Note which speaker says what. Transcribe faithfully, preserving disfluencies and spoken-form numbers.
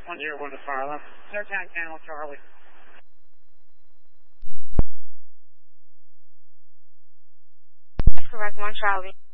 Speaker 1: one zero one to fire alarm. Center tank panel, Charlie.
Speaker 2: Correct, one Charlie.